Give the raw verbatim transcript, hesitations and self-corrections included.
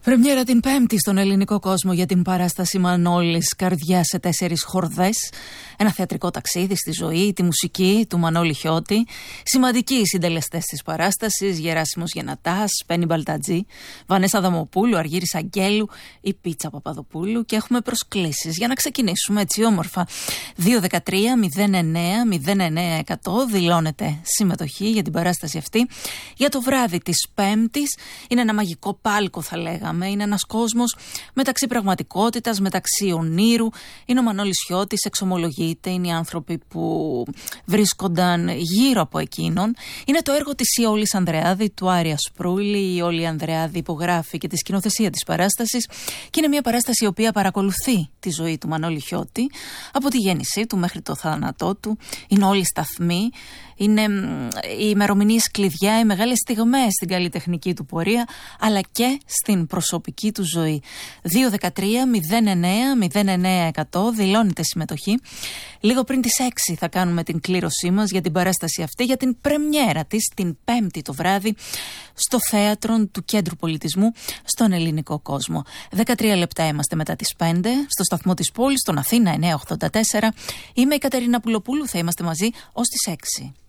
Πρεμιέρα την Πέμπτη στον ελληνικό κόσμο για την παράσταση Μανώλης Καρδιά σε τέσσερις χορδές. Ένα θεατρικό ταξίδι στη ζωή, τη μουσική του Μανώλη Χιώτη. Σημαντικοί οι συντελεστές της παράστασης: Γεράσιμος Γενατάς, Πέννη Μπαλτατζή, Βανέσα Δαμοπούλου, Αργύρης Αγγέλου, η Πίτσα Παπαδοπούλου. Και έχουμε προσκλήσεις για να ξεκινήσουμε έτσι όμορφα. δύο δεκατρία μηδέν εννέα μηδέν εννέα εκατό δηλώνεται συμμετοχή για την παράσταση αυτή. Για το βράδυ της Πέμπτης είναι ένα μαγικό πάλκο, θα λέγαμε. Είναι ένας κόσμος μεταξύ πραγματικότητας, μεταξύ ονείρου. Είναι ο Μανώλης Χιώτης, εξομολογείται, είναι οι άνθρωποι που βρίσκονταν γύρω από εκείνον. Είναι το έργο της Ιόλης Ανδρεάδη, του Άρη Ασπρούλη. Η Ιόλη Ανδρεάδη υπογράφει και τη σκηνοθεσία της παράστασης. Και είναι μια παράσταση η οποία παρακολουθεί τη ζωή του Μανώλη Χιώτη από τη γέννησή του μέχρι το θάνατό του. Είναι όλοι σταθμοί. Είναι οι ημερομηνίες κλειδιά, οι μεγάλες στιγμές στην καλλιτεχνική του πορεία, αλλά και στην προσωπική του ζωή. δύο δεκατρία μηδέν εννέα μηδέν εννέα εκατό δηλώνεται συμμετοχή. Λίγο πριν τις έξι θα κάνουμε την κλήρωσή μας για την παράσταση αυτή, για την πρεμιέρα της την Πέμπτη το βράδυ στο θέατρο του Κέντρου Πολιτισμού στον ελληνικό κόσμο. δεκατρία λεπτά είμαστε μετά τις πέντε στο σταθμό της πόλης, στον Αθήνα εννιακόσια ογδόντα τέσσερα. Είμαι η Κατερίνα Πουλοπούλου, θα είμαστε μαζί ως τις έξι.